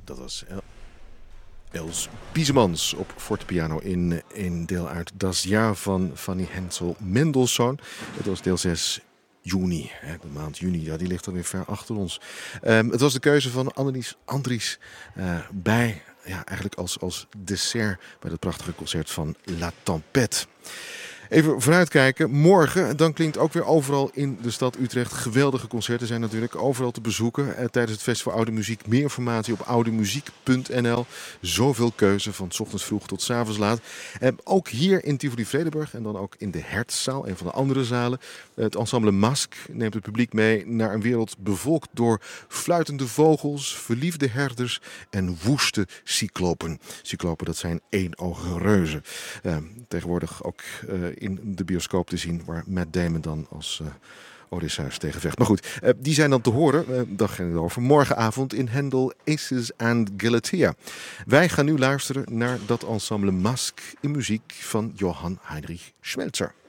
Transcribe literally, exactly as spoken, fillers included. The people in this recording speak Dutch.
Dat was El- Els Biesemans op fortepiano in een deel uit Das Jahr van Fanny Hensel Mendelssohn. Het was deel zes. Juni, de maand juni, ja, die ligt alweer ver achter ons. Um, het was de keuze van Annelies Andries uh, bij, ja, eigenlijk als, als dessert bij dat prachtige concert van La Tempête. Even vooruitkijken. Morgen, dan klinkt ook weer overal in de stad Utrecht. Geweldige concerten zijn natuurlijk overal te bezoeken. Eh, tijdens het Festival Oude Muziek. Meer informatie op oudemuziek punt n l. Zoveel keuze, van 's ochtends vroeg tot 's avonds laat. Eh, ook hier in Tivoli Vredenburg en dan ook in de Hertzzaal, een van de andere zalen. Het ensemble Mask neemt het publiek mee naar een wereld bevolkt door fluitende vogels, verliefde herders en woeste cyclopen. Cyclopen, dat zijn éénogige reuzen. Eh, tegenwoordig ook uh, in de bioscoop te zien, waar Matt Damon dan als uh, Odysseus tegenvecht. Maar goed, uh, die zijn dan te horen, uh, daar ging het over, morgenavond in Handel Aces and Galatea. Wij gaan nu luisteren naar dat ensemble Mask in muziek van Johann Heinrich Schmelzer.